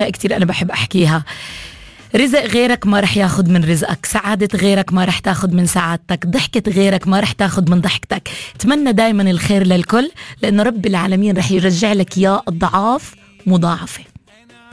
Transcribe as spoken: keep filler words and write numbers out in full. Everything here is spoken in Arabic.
هاي كتير أنا بحب أحكيها. رزق غيرك ما رح ياخد من رزقك، سعادة غيرك ما رح تاخد من سعادتك، ضحكة غيرك ما رح تاخد من ضحكتك. تمنى دايما الخير للكل، لأنه رب العالمين رح يرجع لك يا الضعاف مضاعفة.